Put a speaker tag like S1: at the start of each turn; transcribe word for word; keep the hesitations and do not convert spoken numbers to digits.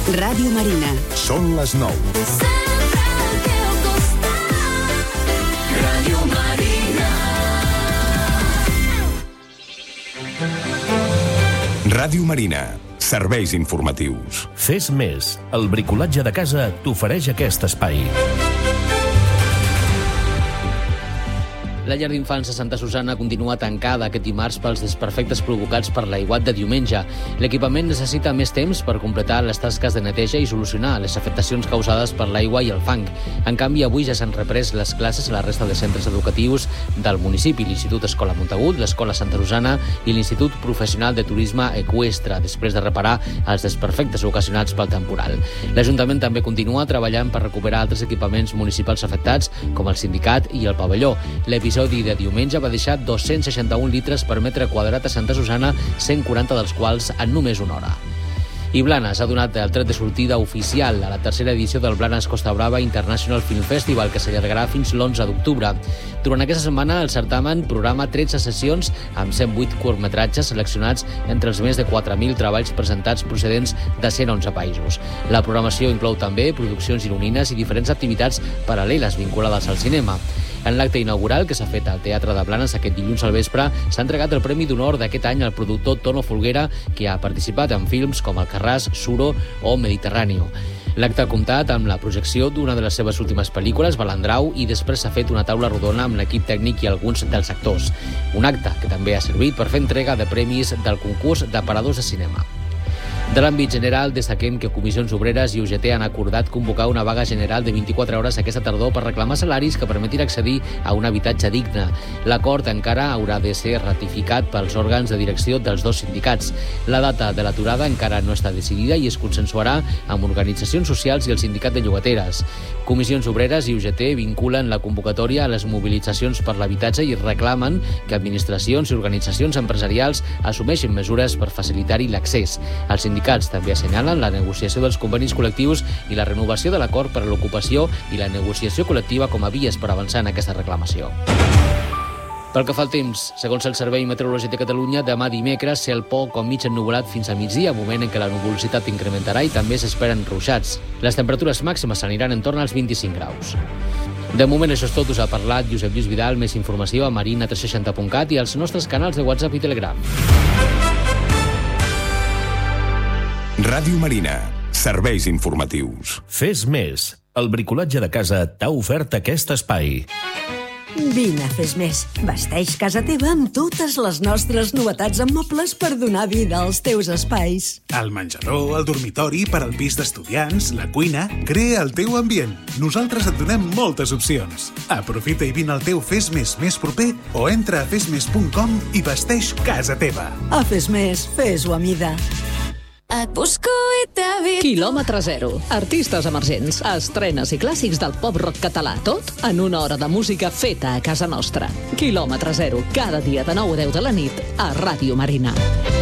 S1: Ràdio Marina.
S2: Són les nou.
S3: Ràdio Marina.
S2: Ràdio Marina. Serveis informatius.
S4: Fes més. El bricolatge de casa t'ofereix aquest espai.
S5: La llar d'infants de Santa Susana continua tancada aquest dimarts pels desperfectes provocats per l'aiguat de diumenge. L'equipament necessita més temps per completar les tasques de neteja i solucionar les afectacions causades per l'aigua i el fang. En canvi, avui ja s'han reprès les classes a la resta de centres educatius del municipi, l'Institut Escola Montagut, l'Escola Santa Susana i l'Institut Professional de Turisme Eqüestre, després de reparar els desperfectes ocasionats pel temporal. L'Ajuntament també continua treballant per recuperar altres equipaments municipals afectats, com el sindicat i el pavelló. L'episodi de diumenge va deixar dos-cents seixanta-un litres per metre quadrat a Santa Susana, cent quaranta dels quals en només una hora. I Blanes ha donat el tret de sortida oficial a la tercera edició del Blanes Costa Brava International Film Festival, que s'allargarà fins l'onze d'octubre. Durant aquesta setmana, el certamen programa tretze sessions amb cent vuit curtmetratges seleccionats entre els més de quatre mil treballs presentats procedents de cent onze països. La programació inclou també produccions gironines i diferents activitats paral·leles vinculades al cinema. En l'acte inaugural, que s'ha fet al Teatre de Blanes aquest dilluns al vespre, s'ha entregat el Premi d'Honor d'aquest any al productor Tono Folguera, que ha participat en films com Alcarràs, Suro o Mediterráneo. L'acte ha comptat amb la projecció d'una de les seves últimes pel·lícules, Balandrau, i després s'ha fet una taula rodona amb l'equip tècnic i alguns dels actors. Un acte que també ha servit per fer entrega de premis del concurs d'aparadors de cinema. De l'àmbit general, destaquem que Comissions Obreres i U G T han acordat convocar una vaga general de vint-i-quatre hores aquesta tardor per reclamar salaris que permetin accedir a un habitatge digne. L'acord encara haurà de ser ratificat pels òrgans de direcció dels dos sindicats. La data de l'aturada encara no està decidida i es consensuarà amb organitzacions socials i el sindicat de llogateres. Comissions Obreres i U G T vinculen la convocatòria a les mobilitzacions per l'habitatge i reclamen que administracions i organitzacions empresarials assumeixin mesures per facilitar-hi l'accés. Els sindicats també assenyalen la negociació dels convenis col·lectius i la renovació de l'acord per a l'ocupació i la negociació col·lectiva com a vies per avançar en aquesta reclamació. Pel que fa al temps, segons el Servei Meteorològic de Catalunya, demà dimecres cel poc o mig ennuvolat fins a migdia, moment en què la nuvolositat incrementarà i també s'esperen ruixats. Les temperatures màximes s'aniran en torn als vint-i-cinc graus. De moment això és tot, us ha parlat Josep Lluís Vidal, més informació a marina tres seixanta punt cat i als nostres canals de WhatsApp i Telegram.
S2: Ràdio Marina. Serveis informatius.
S4: Fes més. El bricolatge de casa t'ha ofert aquest espai.
S1: Vine a Fes Més. Vesteix casa teva amb totes les nostres novetats en mobles per donar vida als teus espais.
S6: El menjador, el dormitori, per al pis d'estudiants, la cuina... Crea el teu ambient. Nosaltres et donem moltes opcions. Aprofita i vine al teu Fes Més més proper o entra a fes més punt com i vesteix casa teva.
S1: A Fes Més, fes-ho a mida.
S3: Et busco i t'he vist.
S7: Quilòmetre zero. Artistes emergents, estrenes i clàssics del pop-rock català. Tot en una hora de música feta a casa nostra. Quilòmetre zero. Cada dia de nou a deu de la nit a Ràdio Marina.